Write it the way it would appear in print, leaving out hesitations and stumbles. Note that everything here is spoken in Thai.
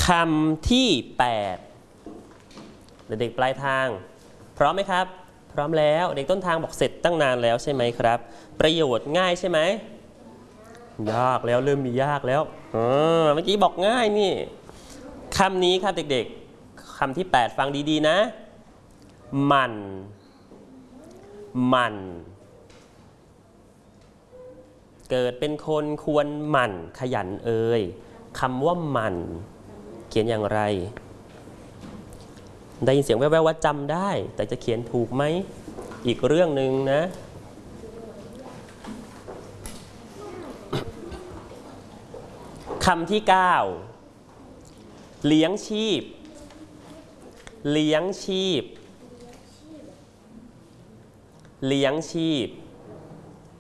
คำที่8เด็กๆปลายทางพร้อมไหมครับพร้อมแล้วเด็กต้นทางบอกเสร็จตั้งนานแล้วใช่ไหมครับประโยชน์ง่ายใช่ไหมยากแล้วเริ่มมียากแล้วเมื่อกี้บอกง่ายนี่คำนี้ครับเด็กๆคำที่8ฟังดีๆนะมันเกิดเป็นคนควรหมั่นขยันเอ่ยคำว่ามันเขียนอย่างไรได้ยินเสียงแว่วๆว่าจำได้แต่จะเขียนถูกไหมอีกเรื่องหนึ่งนะคำที่9เลี้ยงชีพเลี้ยงชีพเลี้ยงชีพ